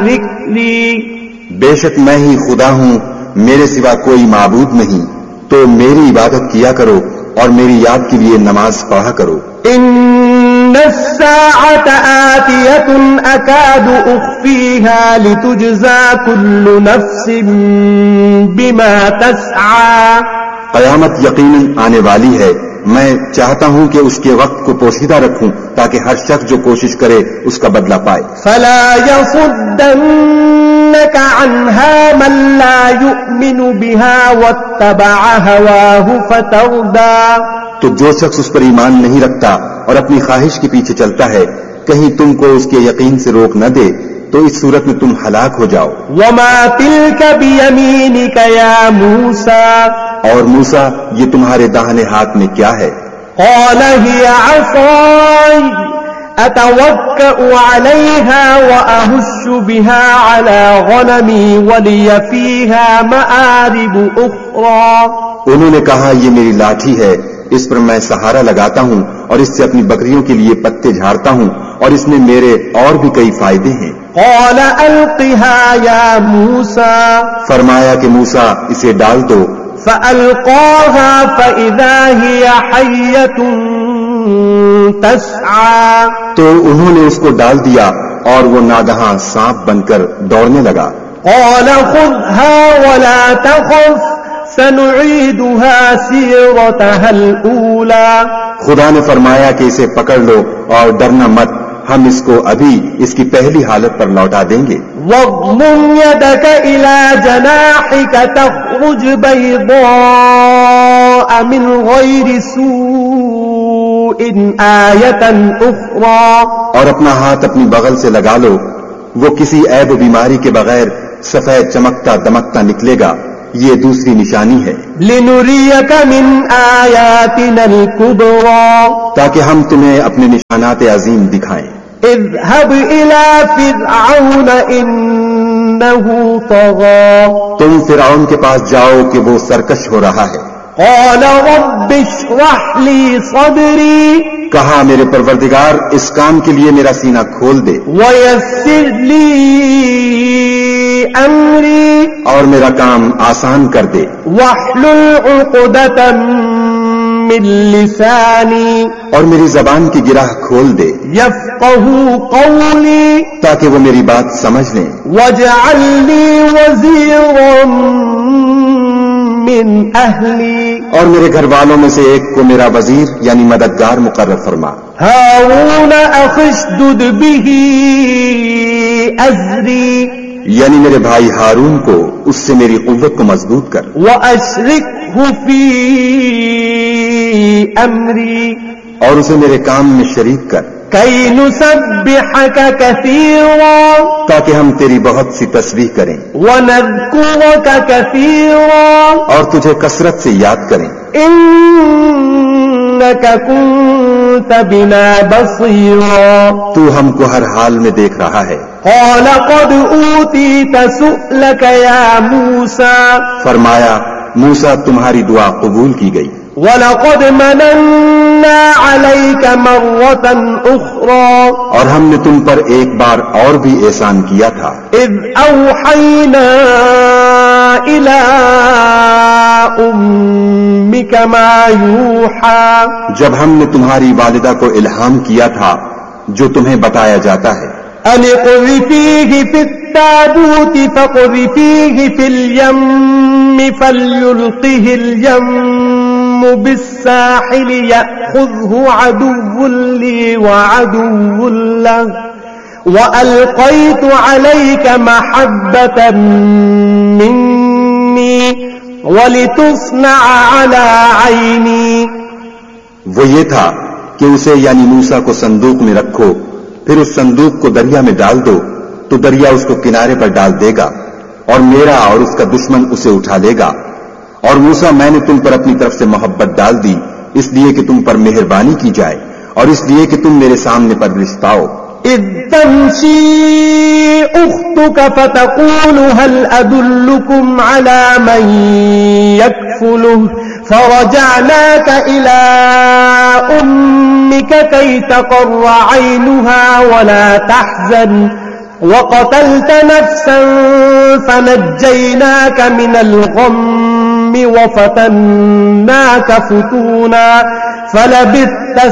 ذکری، بے شک میں ہی خدا ہوں، میرے سوا کوئی معبود نہیں، تو میری عبادت کیا کرو اور میری یاد کے لیے نماز پڑھا کرو۔ ان الساعة آتية اكاد اخفيها لتجزى كل نفس بما تسعى، قیامت یقیناً آنے والی ہے، میں چاہتا ہوں کہ اس کے وقت کو پوشیدہ رکھوں تاکہ ہر شخص جو کوشش کرے اس کا بدلہ پائے۔ فلا يصدنك عنها من لا يؤمن بها واتبع هواه فتردى، تو جو شخص اس پر ایمان نہیں رکھتا اور اپنی خواہش کے پیچھے چلتا ہے، کہیں تم کو اس کے یقین سے روک نہ دے تو اس صورت میں تم ہلاک ہو جاؤ۔ وما تلك بيمينك يا موسى، اور موسیٰ یہ تمہارے داہنے ہاتھ میں کیا ہے؟ قال هي عصاي اتوكأ عليها واهش بها على غنمي ولي فيها مآرب اخرى، انہوں نے کہا یہ میری لاٹھی ہے، اس پر میں سہارا لگاتا ہوں اور اس سے اپنی بکریوں کے لیے پتے جھاڑتا ہوں اور اس میں میرے اور بھی کئی فائدے ہیں۔ قال القها يا موسى، فرمایا کہ موسیٰ اسے ڈال دو۔ فألقاها فإذا هي حية تسعى، تو انہوں نے اس کو ڈال دیا اور وہ ناگہاں سانپ بن کر دوڑنے لگا۔ قال خذها ولا تخف سنعيدها سيرتها الأولى، خدا نے فرمایا کہ اسے پکڑ لو اور ڈرنا مت، ہم اس کو ابھی اس کی پہلی حالت پر لوٹا دیں گے۔ واضمم يدك إلى جناحك تخرج بيضاء من غير سوء آية أخرى، اور اپنا ہاتھ اپنی بغل سے لگا لو، وہ کسی عیب و بیماری کے بغیر سفید چمکتا دمکتا نکلے گا، یہ دوسری نشانی ہے۔ لنريك من آياتنا الكبرى، تاکہ ہم تمہیں اپنے نشانات عظیم دکھائیں۔ اذهب إلى فرعون إنه طغى، تم فرعون کے پاس جاؤ کہ وہ سرکش ہو رہا ہے۔ قال رب اشرح لي صدري، کہا میرے پروردگار اس کام کے لیے میرا سینہ کھول دے ويسر لي أمري، اور میرا کام آسان کر دے۔ واحلل عقدة من لساني اور میری زبان کی گرہ کھول دے يفقهوا قولي، تاکہ وہ میری بات سمجھ لیں۔ واجعل لي وزيرا من أهلي، اور میرے گھر والوں میں سے ایک کو میرا وزیر یعنی مددگار مقرر فرما۔ هارون أخي اشدد به أزري، یعنی میرے بھائی ہارون کو اس سے میری قوت کو مضبوط کر۔ وأشركه في أمري، اور اسے میرے کام میں شریک کر، كي نسبحك كثيرا تاکہ ہم تیری بہت سی تسبیح کریں ونذكرك كثيرا اور تجھے کثرت سے یاد کریں۔ إنك كنت بنا بصيرا، تو ہم کو ہر حال میں دیکھ رہا ہے۔ قال قد أوتيت سؤلك يا موسى، فرمایا موسیٰ تمہاری دعا قبول کی گئی، وَلَقَدْ مَنَنَّا عَلَيْكَ مَرَّةً أُخْرَى، اور ہم نے تم پر ایک بار اور بھی احسان کیا تھا۔ إِذْ أَوْحَيْنَا إِلَىٰ أُمِّكَ مَا يُوحَىٰ، جب ہم نے تمہاری والدہ کو الہام کیا تھا جو تمہیں بتایا جاتا ہے۔ أَنِ اقْذِفِيهِ فِي التَّابُوتِ فَاقْذِفِيهِ فِي الْيَمِّ فَلْيُلْقِهِ الْيَمُّ بِالسَّاحِلِ يَأْخُذْهُ عَدُوٌّ لِّي وَعَدُوٌّ لَّهُ وَأَلْقَيْتُ عَلَيْكَ مَحَبَّةً مِّنِّي وَلِتُصْنَعَ عَلَىٰ عَيْنِي، وہ یہ تھا کہ اسے یعنی موسیٰ کو صندوق میں رکھو، پھر اس صندوق کو دریا میں ڈال دو تو دریا اس کو کنارے پر ڈال دے گا اور میرا اور اس کا دشمن اسے اٹھا لے گا۔ اور موسیٰ میں نے تم پر اپنی طرف سے محبت ڈال دی اس لیے کہ تم پر مہربانی کی جائے اور اس لیے کہ تم میرے سامنے پرورش پاؤ۔ إذ تمشي أختك فتقول هل أدلكم على من يكفله فرجعناك إلى أمك كي تقر عينها ولا تحزن وقتلت نفسا فنجيناك من الغم وفتناك فتونا فلبثت